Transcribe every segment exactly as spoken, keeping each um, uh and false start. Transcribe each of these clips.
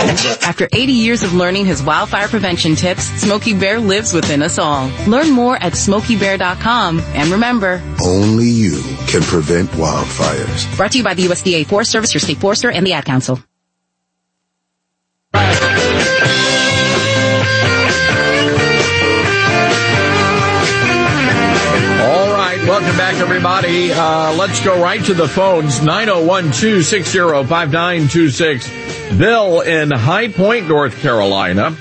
After eighty years of learning his wildfire prevention tips, Smokey Bear lives within us all. Learn more at smokey bear dot com. And remember, only you can prevent wildfires. Brought to you by the U S D A Forest Service, your state forester, and the Ad Council. Welcome back, everybody. Uh, let's go right to the phones. nine oh one, two six zero, five nine two six. Bill in High Point, North Carolina.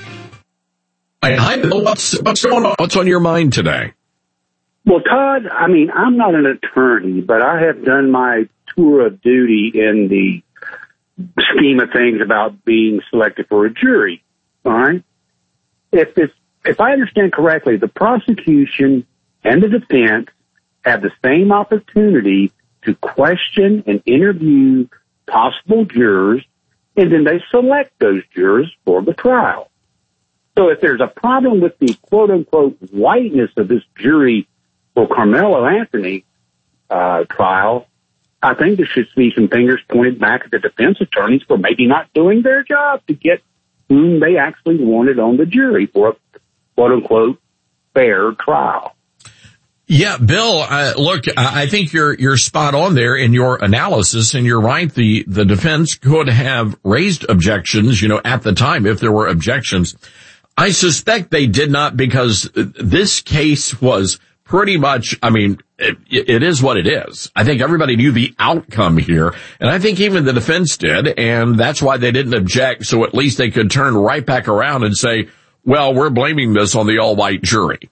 Hi, Bill. What's, what's going on? What's on your mind today? Well, Todd, I mean, I'm not an attorney, but I have done my tour of duty in the scheme of things about being selected for a jury. All right? If it's, if I understand correctly, the prosecution and the defense have the same opportunity to question and interview possible jurors, and then they select those jurors for the trial. So if there's a problem with the quote-unquote whiteness of this jury for Carmelo Anthony uh, trial, I think there should be some fingers pointed back at the defense attorneys for maybe not doing their job to get whom they actually wanted on the jury for a quote-unquote fair trial. Yeah, Bill, uh, look, I think you're you're spot on there in your analysis, and you're right. The the defense could have raised objections, you know, at the time if there were objections. I suspect they did not, because this case was pretty much, I mean, it, it is what it is. I think everybody knew the outcome here, and I think even the defense did, and that's why they didn't object, so at least they could turn right back around and say, well, we're blaming this on the all-white jury.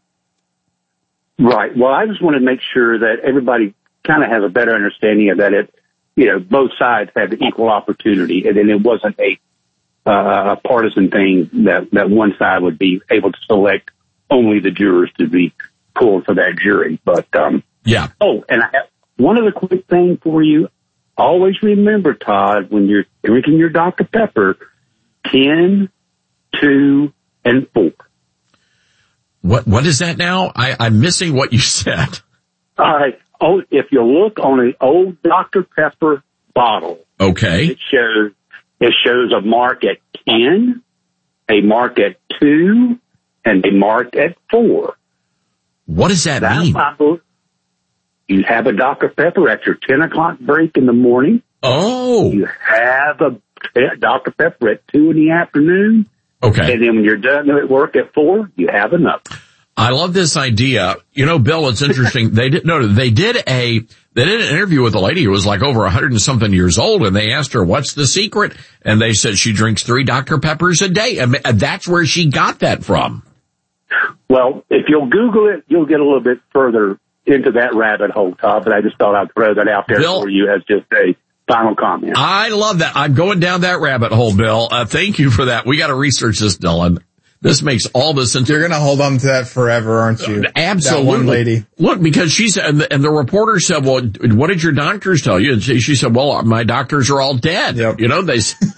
Right. Well, I just want to make sure that everybody kind of has a better understanding of that. It, you know, both sides had equal opportunity, and then it wasn't a, uh, a partisan thing that, that one side would be able to select only the jurors to be pulled for that jury. But, um, yeah. Oh, and I have one other quick thing for you. Always remember, Todd, when you're drinking your Doctor Pepper, ten, two, and four. What, what is that now? I, I'm missing what you said. All right. Oh, if you look on an old Doctor Pepper bottle. Okay. It shows, it shows a mark at ten, a mark at two, and a mark at four. What does that That's mean? Bottle, you have a Doctor Pepper at your ten o'clock break in the morning. Oh. You have a Doctor Pepper at two in the afternoon. Okay. And then when you're done at work at four, you have enough. I love this idea. You know, Bill, it's interesting. They did, no, they did a, they did an interview with a lady who was like over a hundred and something years old, and they asked her, what's the secret? And they said she drinks three Doctor Peppers a day. And that's where she got that from. Well, if you'll Google it, you'll get a little bit further into that rabbit hole, Todd, but I just thought I'd throw that out there Bill, for you as just a final comment. I love that. I'm going down that rabbit hole, Bill. Uh, thank you for that. We got to research this, Dylan. This makes all the sense. You're going to hold on to that forever, aren't you? Uh, absolutely. That one lady. Look, because she said, and the, and the reporter said, well, what did your doctors tell you? And she, she said, well, my doctors are all dead. Yep. You know, they,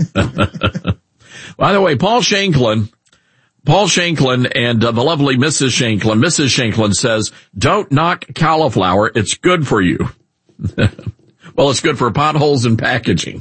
by the way, Paul Shanklin, Paul Shanklin and uh, the lovely Missus Shanklin, Missus Shanklin says, don't knock cauliflower. It's good for you. Well, it's good for potholes and packaging.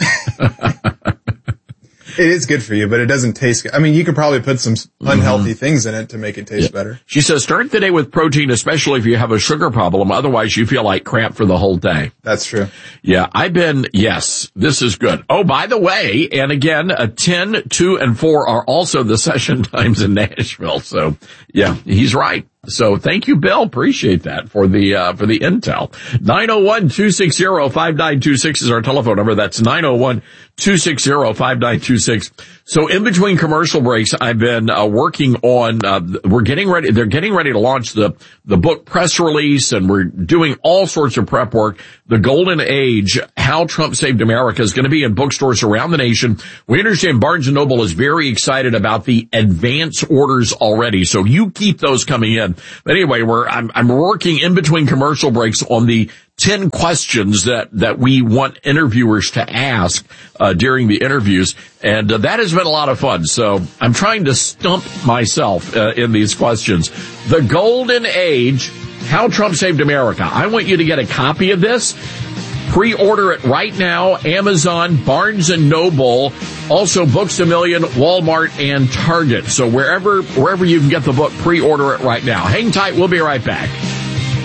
It is good for you, but it doesn't taste good. I mean, you could probably put some unhealthy mm-hmm. things in it to make it taste yeah. better. She says, start the day with protein, especially if you have a sugar problem. Otherwise, you feel like crap for the whole day. That's true. Yeah, I've been, yes, this is good. Oh, by the way, and again, a ten, two, and four are also the session times in Nashville. So, yeah, he's right. So thank you, Bill. Appreciate that for the, uh, for the intel. nine oh one, two six zero, five nine two six is our telephone number. That's nine oh one, two six zero, five nine two six. So in between commercial breaks, I've been, uh, working on, uh, we're getting ready, they're getting ready to launch the, the book press release, and we're doing all sorts of prep work. The Golden Age, How Trump Saved America, is going to be in bookstores around the nation. We understand Barnes and Noble is very excited about the advance orders already. So you keep those coming in. But anyway, we're, I'm, I'm working in between commercial breaks on the ten questions that, that we want interviewers to ask, uh, during the interviews. And uh, that has been a lot of fun. So I'm trying to stump myself, uh, in these questions. The Golden Age, How Trump Saved America. I want you to get a copy of this. Pre-order it right now. Amazon, Barnes and Noble, also Books A Million, Walmart, and Target. So wherever, wherever you can get the book, pre-order it right now. Hang tight. We'll be right back.